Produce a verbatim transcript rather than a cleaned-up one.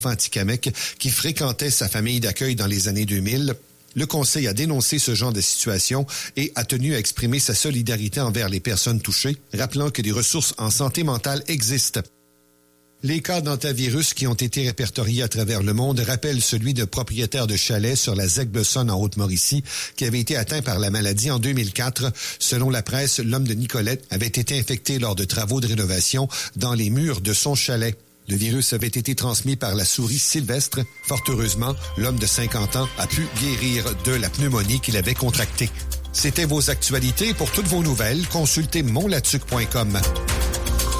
Atikamekw qui fréquentait sa famille d'accueil dans les années deux mille. Le Conseil a dénoncé ce genre de situation et a tenu à exprimer sa solidarité envers les personnes touchées, rappelant que des ressources en santé mentale existent. Les cas d'antivirus qui ont été répertoriés à travers le monde rappellent celui de propriétaire de chalet sur la Zec-Besson en Haute-Mauricie qui avait été atteint par la maladie en deux mille quatre. Selon la presse, l'homme de Nicolette avait été infecté lors de travaux de rénovation dans les murs de son chalet. Le virus avait été transmis par la souris Sylvestre. Fort heureusement, l'homme de cinquante ans a pu guérir de la pneumonie qu'il avait contractée. C'était vos actualités. Pour toutes vos nouvelles, consultez mon latuc point com.